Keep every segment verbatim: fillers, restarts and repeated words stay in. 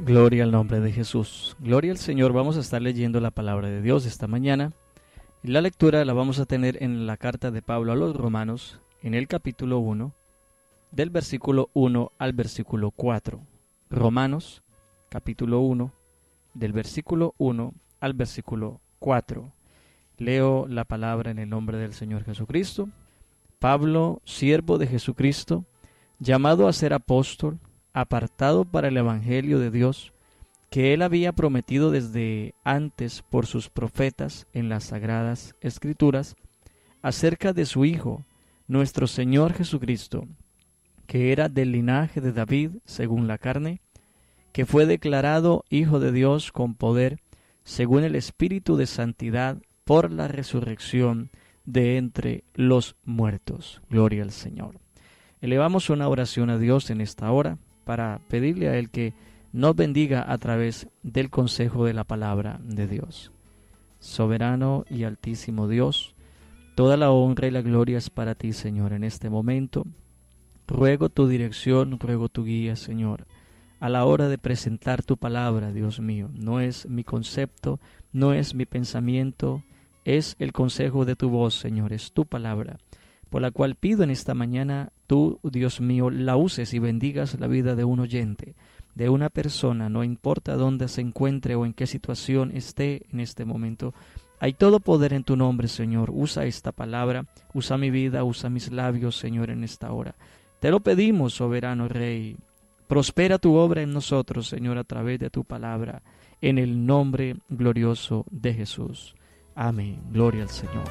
Gloria al nombre de Jesús. Gloria al Señor. Vamos a estar leyendo la palabra de Dios esta mañana. Y la lectura la vamos a tener en la carta de Pablo a los Romanos, en el capítulo uno, del versículo uno al versículo cuatro. Romanos, capítulo uno, del versículo uno al versículo cuatro. Leo la palabra en el nombre del Señor Jesucristo. Pablo, siervo de Jesucristo, llamado a ser apóstol, apartado para el Evangelio de Dios, que él había prometido desde antes por sus profetas en las Sagradas Escrituras, acerca de su Hijo, nuestro Señor Jesucristo, que era del linaje de David según la carne, que fue declarado Hijo de Dios con poder, según el Espíritu de Santidad, por la resurrección de entre los muertos. Gloria al Señor. Elevamos una oración a Dios en esta hora, para pedirle a Él que nos bendiga a través del consejo de la palabra de Dios. Soberano y altísimo Dios, toda la honra y la gloria es para ti, Señor, en este momento. Ruego tu dirección, ruego tu guía, Señor, a la hora de presentar tu palabra, Dios mío. No es mi concepto, no es mi pensamiento, es el consejo de tu voz, Señor, es tu palabra, por la cual pido en esta mañana, tú, Dios mío, la uses y bendigas la vida de un oyente, de una persona, no importa dónde se encuentre o en qué situación esté en este momento. Hay todo poder en tu nombre, Señor. Usa esta palabra, usa mi vida, usa mis labios, Señor, en esta hora. Te lo pedimos, soberano Rey. Prospera tu obra en nosotros, Señor, a través de tu palabra, en el nombre glorioso de Jesús. Amén. Gloria al Señor.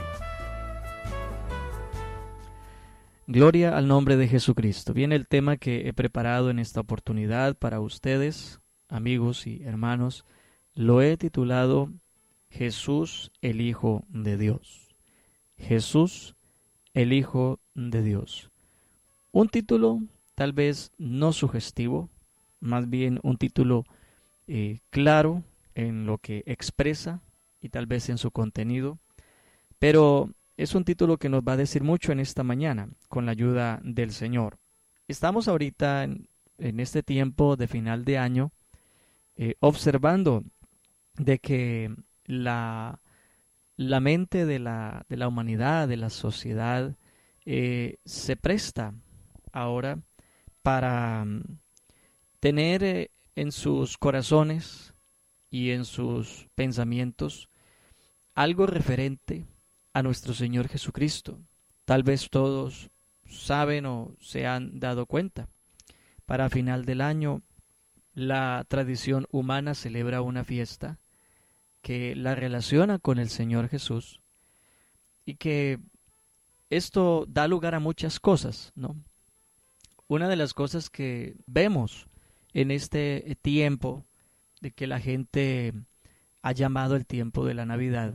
Gloria al nombre de Jesucristo. Viene el tema que he preparado en esta oportunidad para ustedes, amigos y hermanos. Lo he titulado Jesús, el Hijo de Dios. Jesús, el Hijo de Dios. Un título tal vez no sugestivo, más bien un título eh, claro en lo que expresa y tal vez en su contenido, pero es un título que nos va a decir mucho en esta mañana, con la ayuda del Señor. Estamos ahorita en, en este tiempo de final de año, eh, observando de que la, la mente de la, de la humanidad, de la sociedad, eh, se presta ahora para um, tener eh, en sus corazones y en sus pensamientos algo referente a nuestro Señor Jesucristo. Tal vez todos saben o se han dado cuenta. Para final del año, la tradición humana celebra una fiesta que la relaciona con el Señor Jesús y que esto da lugar a muchas cosas, ¿no? Una de las cosas que vemos en este tiempo de que la gente ha llamado el tiempo de la Navidad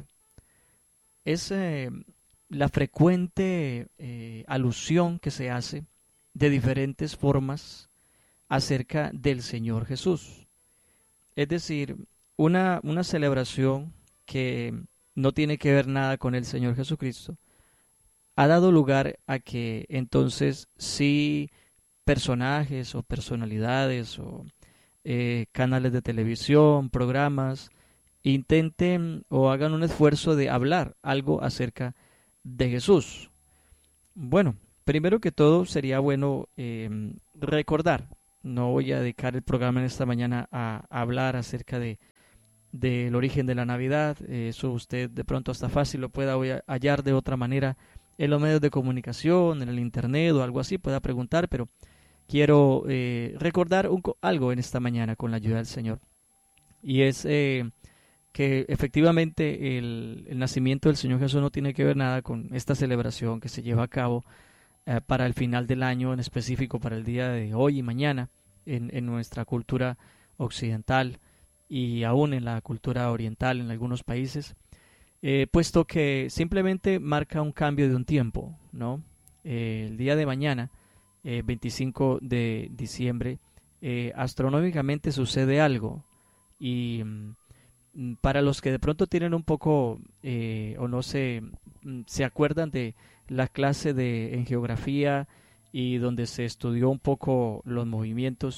es eh, la frecuente eh, alusión que se hace de diferentes formas acerca del Señor Jesús. Es decir, una, una celebración que no tiene que ver nada con el Señor Jesucristo ha dado lugar a que entonces sí personajes o personalidades o eh, canales de televisión, programas, intenten o hagan un esfuerzo de hablar algo acerca de Jesús. Bueno, primero que todo sería bueno eh, recordar, no voy a dedicar el programa en esta mañana a, a hablar acerca de del origen de la Navidad, eh, eso usted de pronto hasta fácil lo pueda hallar de otra manera en los medios de comunicación, en el internet o algo así, pueda preguntar, pero quiero eh, recordar un, algo en esta mañana con la ayuda del Señor, y es eh, que efectivamente el, el nacimiento del Señor Jesús no tiene que ver nada con esta celebración que se lleva a cabo eh, para el final del año, en específico para el día de hoy y mañana en, en nuestra cultura occidental y aún en la cultura oriental en algunos países, eh, puesto que simplemente marca un cambio de un tiempo, ¿no? Eh, el día de mañana, eh, veinticinco de diciembre, eh, astronómicamente sucede algo y mm, para los que de pronto tienen un poco eh, o no se, mm, se acuerdan de la clase de en geografía y donde se estudió un poco los movimientos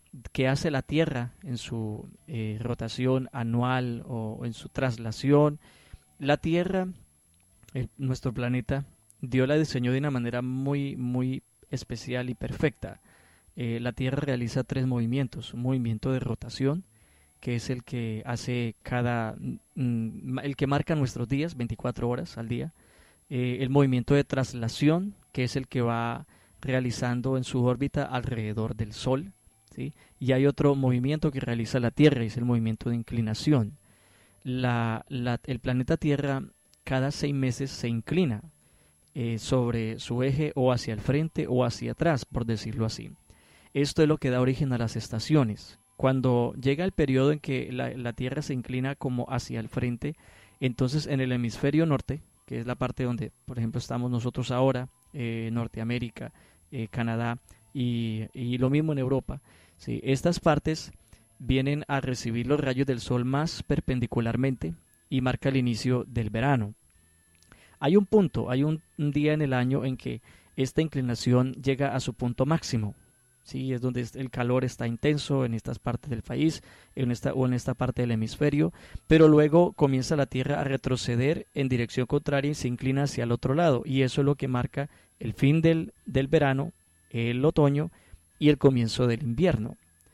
que hace la Tierra en su eh, rotación anual o en su traslación. La Tierra, el, nuestro planeta, Dios la diseñó de una manera muy, muy especial y perfecta. Eh, la Tierra realiza tres movimientos: un movimiento de rotación, que es el que hace cada, mm, el que marca nuestros días, veinticuatro horas al día. Eh, el movimiento de traslación, que es el que va realizando en su órbita alrededor del Sol, ¿sí? Y hay otro movimiento que realiza la Tierra, y es el movimiento de inclinación. La, la, el planeta Tierra cada seis meses se inclina eh, sobre su eje, o hacia el frente o hacia atrás, por decirlo así. Esto es lo que da origen a las estaciones. Cuando llega el periodo en que la, la Tierra se inclina como hacia el frente, entonces en el hemisferio norte, que es la parte donde, por ejemplo, estamos nosotros ahora, eh, Norteamérica, eh, Canadá, y, y lo mismo en Europa, ¿sí? Estas partes vienen a recibir los rayos del sol más perpendicularmente y marca el inicio del verano. Hay un punto, hay un, un día en el año en que esta inclinación llega a su punto máximo. Sí, es donde el calor está intenso en estas partes del país, en esta, o en esta parte del hemisferio, pero luego comienza la Tierra a retroceder en dirección contraria y se inclina hacia el otro lado, y eso es lo que marca el fin del, del verano, el otoño y el comienzo del invierno.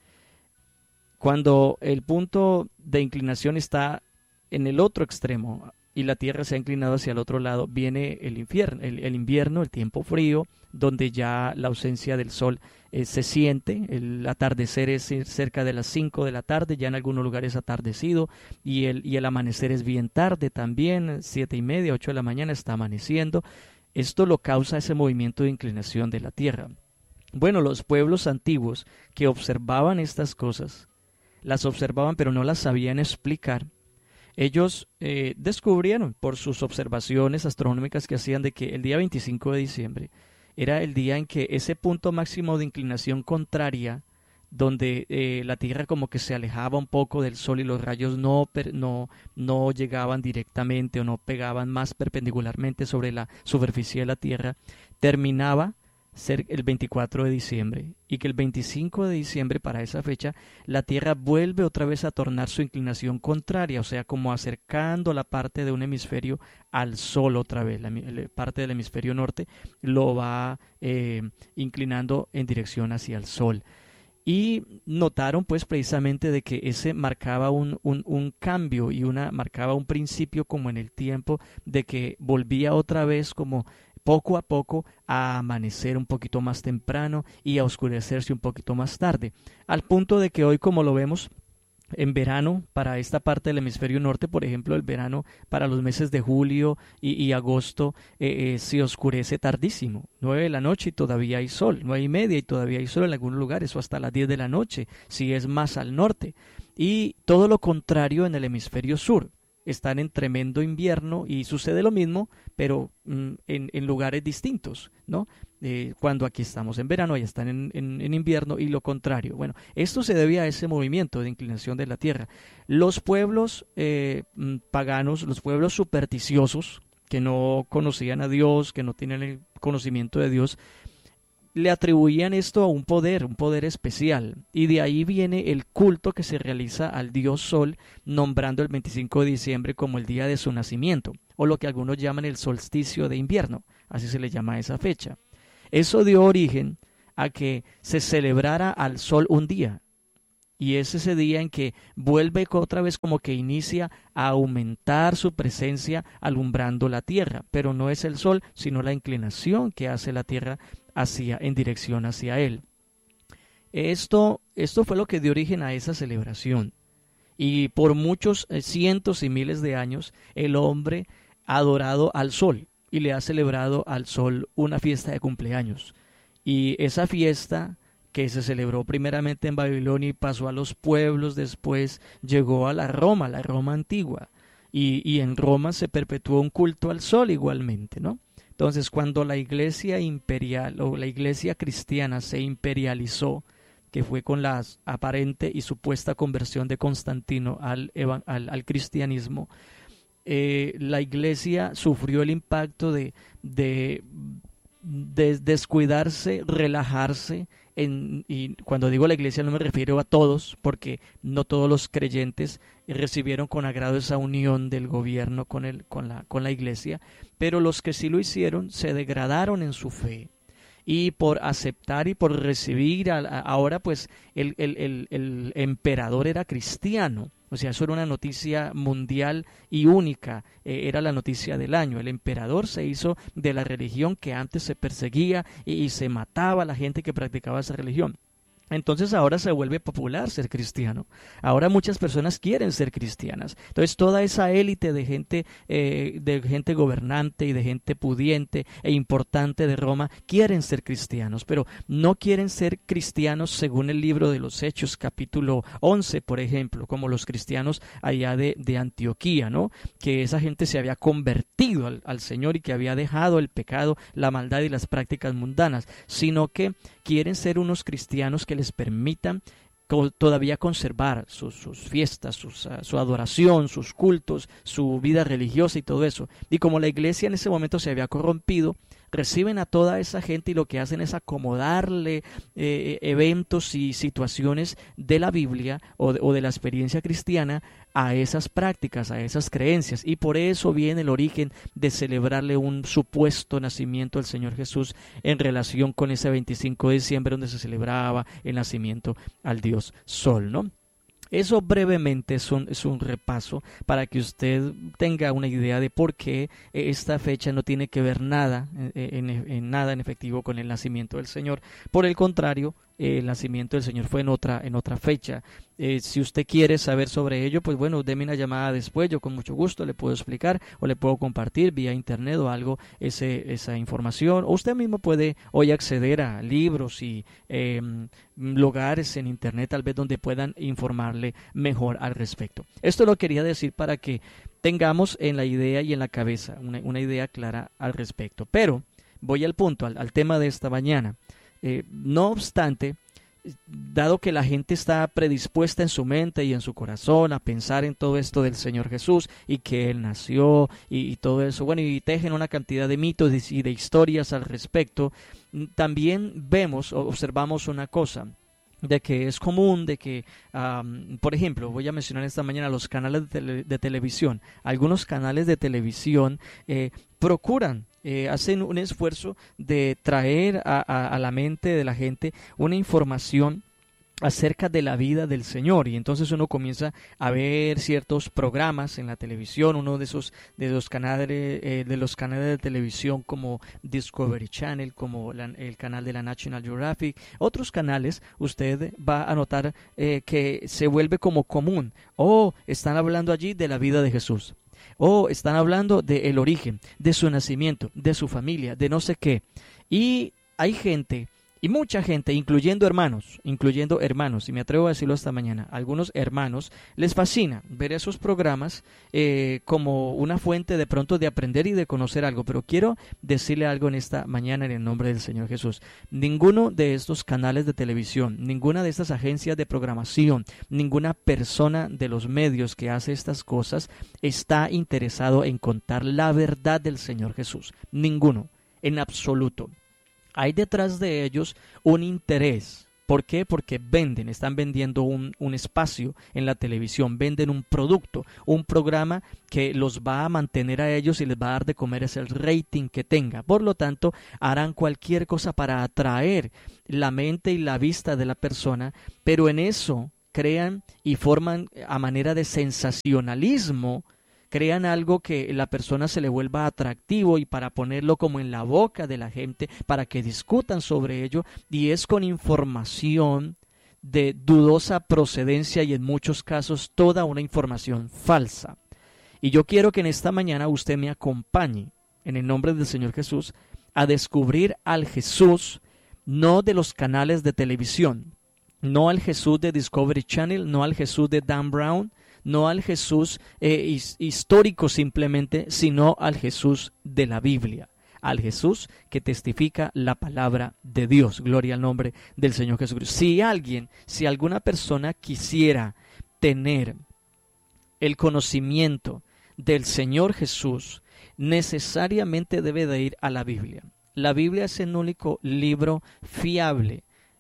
Cuando el punto de inclinación está en el otro extremo y la Tierra se ha inclinado hacia el otro lado, viene el infierno, el, el invierno, el tiempo frío, donde ya la ausencia del sol eh, se siente. El atardecer es cerca de las cinco de la tarde, ya en algunos lugares atardecido, y el, y el amanecer es bien tarde también, siete y media, ocho de la mañana está amaneciendo. Esto lo causa ese movimiento de inclinación de la Tierra. Bueno, los pueblos antiguos que observaban estas cosas, las observaban pero no las sabían explicar. Ellos eh, descubrieron por sus observaciones astronómicas que hacían de que el día veinticinco de diciembre era el día en que ese punto máximo de inclinación contraria, donde eh, la Tierra como que se alejaba un poco del Sol y los rayos no, no, no llegaban directamente o no pegaban más perpendicularmente sobre la superficie de la Tierra, terminaba ser el veinticuatro de diciembre, y que el veinticinco de diciembre, para esa fecha, la Tierra vuelve otra vez a tornar su inclinación contraria, o sea, como acercando la parte de un hemisferio al Sol otra vez. La, la parte del hemisferio norte lo va eh, inclinando en dirección hacia el Sol. Y notaron pues precisamente de que ese marcaba un, un, un cambio y una, marcaba un principio como en el tiempo, de que volvía otra vez como poco a poco a amanecer un poquito más temprano y a oscurecerse un poquito más tarde, al punto de que hoy, como lo vemos en verano, para esta parte del hemisferio norte, por ejemplo, el verano para los meses de julio y, y agosto eh, eh, se oscurece tardísimo, nueve de la noche y todavía hay sol, nueve y media y todavía hay sol en algunos lugares, o hasta las diez de la noche, si es más al norte, y todo lo contrario en el hemisferio sur. Están en tremendo invierno y sucede lo mismo, pero mm, en, en lugares distintos, ¿no? Eh, cuando aquí estamos en verano, allá están en, en, en invierno, y lo contrario. Bueno, esto se debe a ese movimiento de inclinación de la Tierra. Los pueblos eh, paganos, los pueblos supersticiosos, que no conocían a Dios, que no tienen el conocimiento de Dios, le atribuían esto a un poder, un poder especial, y de ahí viene el culto que se realiza al dios Sol, nombrando el veinticinco de diciembre como el día de su nacimiento, o lo que algunos llaman el solsticio de invierno, así se le llama a esa fecha. Eso dio origen a que se celebrara al Sol un día, y es ese día en que vuelve otra vez, como que inicia a aumentar su presencia alumbrando la Tierra, pero no es el Sol, sino la inclinación que hace la Tierra hacia, en dirección hacia él. Esto, esto fue lo que dio origen a esa celebración, y por muchos eh, cientos y miles de años el hombre ha adorado al Sol y le ha celebrado al Sol una fiesta de cumpleaños, y esa fiesta, que se celebró primeramente en Babilonia y pasó a los pueblos, después llegó a la Roma, la Roma antigua, y, y en Roma se perpetuó un culto al Sol igualmente, ¿no? Entonces, cuando la iglesia imperial o la iglesia cristiana se imperializó, que fue con la aparente y supuesta conversión de Constantino al, al, al cristianismo, eh, la iglesia sufrió el impacto de, de, de descuidarse, relajarse en, y cuando digo la iglesia no me refiero a todos, porque no todos los creyentes recibieron con agrado esa unión del gobierno con, el, con, la, con la iglesia, pero los que sí lo hicieron se degradaron en su fe. Y por aceptar y por recibir, a, a, ahora pues el, el, el, el emperador era cristiano. O sea, eso era una noticia mundial y única, eh, era la noticia del año. El emperador se hizo de la religión que antes se perseguía y, y se mataba a la gente que practicaba esa religión. Entonces ahora se vuelve popular ser cristiano. Ahora muchas personas quieren ser cristianas. Entonces toda esa élite de gente, eh, de gente gobernante y de gente pudiente e importante de Roma quieren ser cristianos, pero no quieren ser cristianos según el libro de los Hechos, capítulo once, por ejemplo, como los cristianos allá de, de Antioquía, ¿no? Que esa gente se había convertido al, al Señor y que había dejado el pecado, la maldad y las prácticas mundanas, sino que quieren ser unos cristianos que les permitan todavía conservar sus, sus fiestas, sus, uh, su adoración, sus cultos, su vida religiosa y todo eso. Y como la iglesia en ese momento se había corrompido, reciben a toda esa gente y lo que hacen es acomodarle eh, eventos y situaciones de la Biblia o de, o de la experiencia cristiana a esas prácticas, a esas creencias. Y por eso viene el origen de celebrarle un supuesto nacimiento del Señor Jesús en relación con ese veinticinco de diciembre donde se celebraba el nacimiento al Dios Sol, ¿no? Eso brevemente es un, es un repaso para que usted tenga una idea de por qué esta fecha no tiene que ver nada, en, en, en nada en efectivo con el nacimiento del Señor. Por el contrario, el nacimiento del Señor fue en otra, en otra fecha. Eh, si usted quiere saber sobre ello, pues bueno, déme una llamada después, yo con mucho gusto le puedo explicar o le puedo compartir vía internet o algo ese, esa información. O usted mismo puede hoy acceder a libros y eh, lugares en internet tal vez donde puedan informarle mejor al respecto. Esto lo quería decir para que tengamos en la idea y en la cabeza una, una idea clara al respecto. Pero voy al punto, al, al tema de esta mañana. Eh, no obstante, dado que la gente está predispuesta en su mente y en su corazón a pensar en todo esto del Señor Jesús y que Él nació y, y todo eso, bueno, y tejen una cantidad de mitos y de historias al respecto, también vemos o observamos una cosa, de que es común, de que, um, por ejemplo, voy a mencionar esta mañana los canales de, tele, de televisión. Algunos canales de televisión eh, procuran, eh, hacen un esfuerzo de traer a, a, a la mente de la gente una información acerca de la vida del Señor, y entonces uno comienza a ver ciertos programas en la televisión, uno de esos de los canales eh, de los canales de televisión como Discovery Channel, como la, el canal de la National Geographic, otros canales. Usted va a notar eh, que se vuelve como común. Oh, están hablando allí de la vida de Jesús. Oh, están hablando del origen, de su nacimiento, de su familia, de no sé qué. Y hay gente, y mucha gente, incluyendo hermanos, incluyendo hermanos, y me atrevo a decirlo esta mañana, algunos hermanos les fascina ver esos programas eh, como una fuente de pronto de aprender y de conocer algo. Pero quiero decirle algo en esta mañana en el nombre del Señor Jesús. Ninguno de estos canales de televisión, ninguna de estas agencias de programación, ninguna persona de los medios que hace estas cosas está interesado en contar la verdad del Señor Jesús. Ninguno, en absoluto. Hay detrás de ellos un interés. ¿Por qué? Porque venden, están vendiendo un, un espacio en la televisión, venden un producto, un programa que los va a mantener a ellos y les va a dar de comer ese rating que tenga. Por lo tanto, harán cualquier cosa para atraer la mente y la vista de la persona, pero en eso crean y forman a manera de sensacionalismo, crean algo que la persona se le vuelva atractivo y para ponerlo como en la boca de la gente, para que discutan sobre ello, y es con información de dudosa procedencia y en muchos casos toda una información falsa. Y yo quiero que en esta mañana usted me acompañe, en el nombre del Señor Jesús, a descubrir al Jesús no de los canales de televisión, no al Jesús de Discovery Channel, no al Jesús de Dan Brown, no al Jesús eh, histórico simplemente, sino al Jesús de la Biblia, al Jesús que testifica la palabra de Dios. Gloria al nombre del Señor Jesucristo. Si alguien, si alguna persona quisiera tener el conocimiento del Señor Jesús, necesariamente debe de ir a la Biblia. La Biblia es el único libro fiable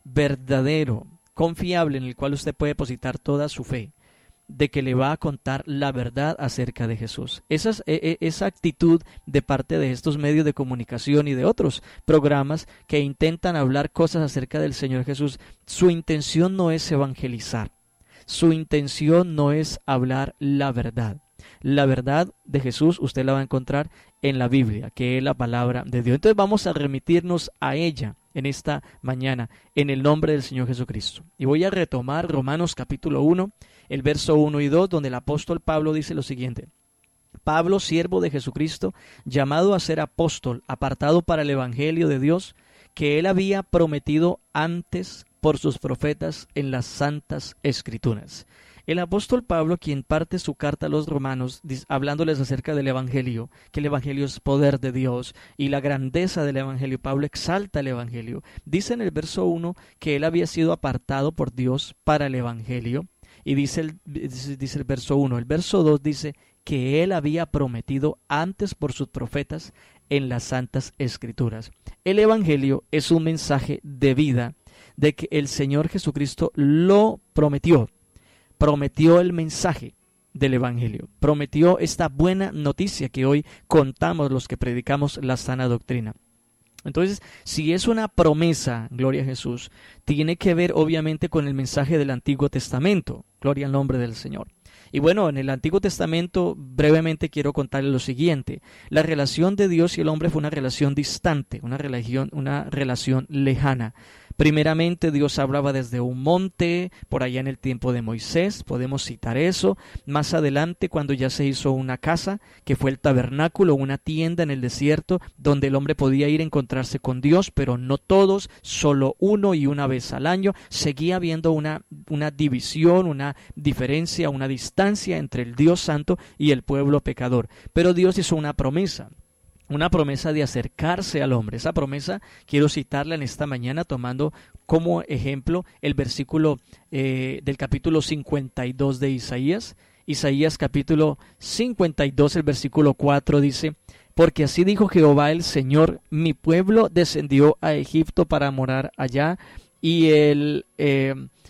verdadero, confiable, en el cual usted puede depositar toda su fe, de que le va a contar la verdad acerca de Jesús. Esa, esa actitud de parte de estos medios de comunicación y de otros programas que intentan hablar cosas acerca del Señor Jesús, su intención no es evangelizar, su intención no es hablar la verdad. La verdad de Jesús usted la va a encontrar en la Biblia, que es la palabra de Dios. Entonces vamos a remitirnos a ella en esta mañana, en el nombre del Señor Jesucristo. Y voy a retomar Romanos capítulo uno, el verso uno y dos, donde el apóstol Pablo dice lo siguiente: Pablo, siervo de Jesucristo, llamado a ser apóstol, apartado para el evangelio de Dios, que él había prometido antes por sus profetas en las santas escrituras. El apóstol Pablo, quien parte su carta a los romanos, hablándoles acerca del evangelio, que el evangelio es poder de Dios y la grandeza del evangelio, Pablo exalta el evangelio. Dice en el verso uno que él había sido apartado por Dios para el evangelio, y dice el, dice el verso uno. El verso dos dice que él había prometido antes por sus profetas en las santas escrituras. El evangelio es un mensaje de vida, de que el Señor Jesucristo lo prometió. Prometió el mensaje del evangelio, prometió esta buena noticia que hoy contamos los que predicamos la sana doctrina. Entonces, si es una promesa, gloria a Jesús, tiene que ver obviamente con el mensaje del Antiguo Testamento, gloria al nombre del Señor. Y bueno, en el Antiguo Testamento brevemente quiero contarles lo siguiente: la relación de Dios y el hombre fue una relación distante, una relación, una relación lejana. Primeramente Dios hablaba desde un monte, por allá en el tiempo de Moisés, podemos citar eso. Más adelante, cuando ya se hizo una casa, que fue el tabernáculo, una tienda en el desierto, donde el hombre podía ir a encontrarse con Dios, pero no todos, solo uno y una vez al año. Seguía habiendo una, una división, una diferencia, una distancia entre el Dios santo y el pueblo pecador. Pero Dios hizo una promesa. Una promesa de acercarse al hombre. Esa promesa quiero citarla en esta mañana tomando como ejemplo el versículo eh, del capítulo cincuenta y dos de Isaías. Isaías capítulo cincuenta y dos, el versículo cuatro dice: porque así dijo Jehová el Señor, mi pueblo descendió a Egipto para morar allá, y el... Eh,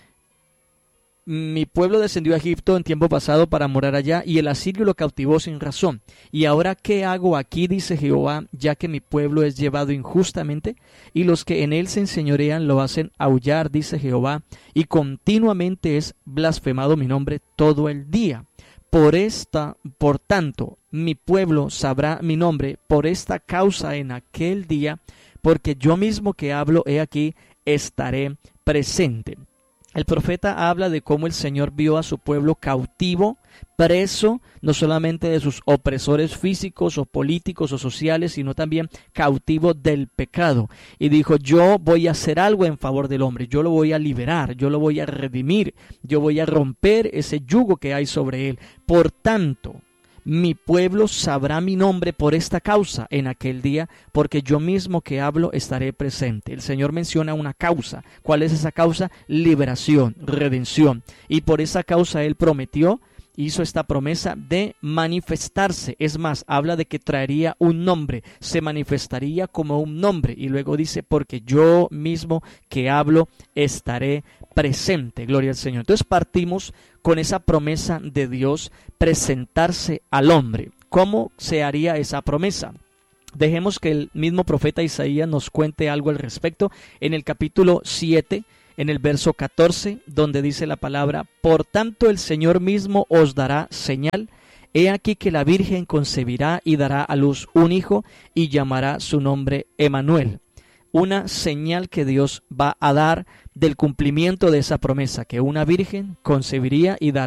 Mi pueblo descendió a Egipto en tiempo pasado para morar allá, y el asirio lo cautivó sin razón. Y ahora, ¿qué hago aquí? Dice Jehová, ya que mi pueblo es llevado injustamente, y los que en él se enseñorean lo hacen aullar, dice Jehová, y continuamente es blasfemado mi nombre todo el día. Por esta, por tanto, mi pueblo sabrá mi nombre por esta causa en aquel día, porque yo mismo que hablo, he aquí, estaré presente. El profeta habla de cómo el Señor vio a su pueblo cautivo, preso, no solamente de sus opresores físicos o políticos o sociales, sino también cautivo del pecado. Y dijo, yo voy a hacer algo en favor del hombre, yo lo voy a liberar, yo lo voy a redimir, yo voy a romper ese yugo que hay sobre él. Por tanto, mi pueblo sabrá mi nombre por esta causa en aquel día, porque yo mismo que hablo estaré presente. El Señor menciona una causa. ¿Cuál es esa causa? Liberación, redención. Y por esa causa Él prometió, hizo esta promesa de manifestarse. Es más, habla de que traería un nombre, se manifestaría como un nombre. Y luego dice, porque yo mismo que hablo estaré presente. Gloria al Señor. Entonces partimos con esa promesa de Dios, presentarse al hombre. ¿Cómo se haría esa promesa? Dejemos que el mismo profeta Isaías nos cuente algo al respecto en el capítulo siete, en el verso catorce, donde dice la palabra, por tanto el Señor mismo os dará señal, he aquí que la Virgen concebirá y dará a luz un hijo y llamará su nombre Emmanuel. Una señal que Dios va a dar del cumplimiento de esa promesa, que una virgen concebiría y daría